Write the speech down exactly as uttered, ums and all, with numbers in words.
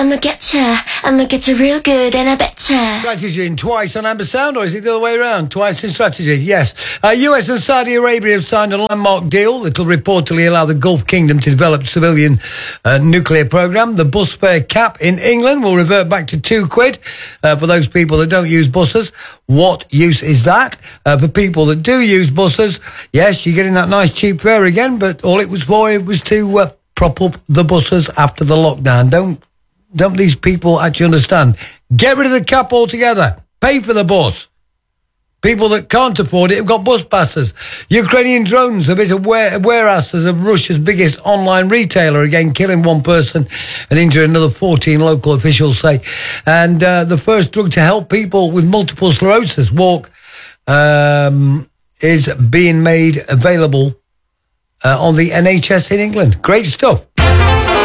I'ma get ya, I'ma get you real good, and I betcha. Strategy in twice on Amber Sound, or is it the other way around? Twice in strategy, yes. Uh, U S and Saudi Arabia have signed a landmark deal that will reportedly allow the Gulf Kingdom to develop civilian uh, nuclear program. The bus fare cap in England will revert back to two quid uh, for those people that don't use buses. What use is that? Uh, for people that do use buses, yes, you're getting that nice cheap fare again, but all it was for it was to uh, prop up the buses after the lockdown. Don't Don't these people actually understand? Get rid of the cap altogether. Pay for the bus. People that can't afford it have got bus passes. Ukrainian drones, a bit of warehouse as of Russia's biggest online retailer, again killing one person and injuring another fourteen, local officials say. And uh, the first drug to help people with multiple sclerosis, Walk, um, is being made available uh, on the N H S in England. Great stuff.